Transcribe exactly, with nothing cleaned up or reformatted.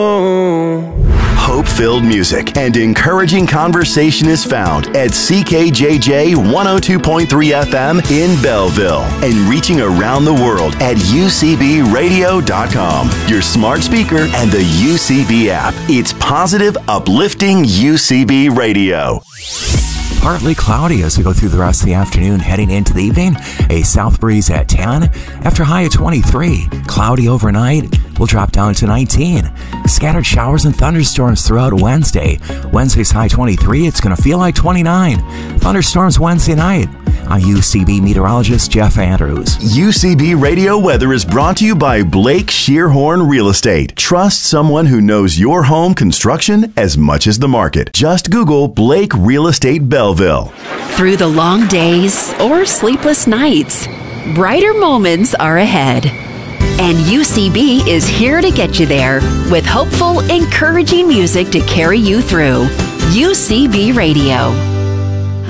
Hope-filled music and encouraging conversation is found at C K J J one oh two point three F M in Belleville and reaching around the world at U C B radio dot com, your smart speaker, and the U C B app. It's positive, uplifting U C B radio. Partly cloudy as we go through the rest of the afternoon, heading into the evening. A south breeze at ten. After high at twenty-three. Cloudy overnight. We'll drop down to nineteen. Scattered showers and thunderstorms throughout Wednesday. Wednesday's high twenty-three. It's going to feel like twenty-nine. Thunderstorms Wednesday night. I'm U C B meteorologist Jeff Andrews. U C B Radio Weather is brought to you by Blake Shearhorn Real Estate. Trust someone who knows your home construction as much as the market. Just Google Blake Real Estate Belleville. Through the long days or sleepless nights, brighter moments are ahead. And U C B is here to get you there with hopeful, encouraging music to carry you through. U C B Radio.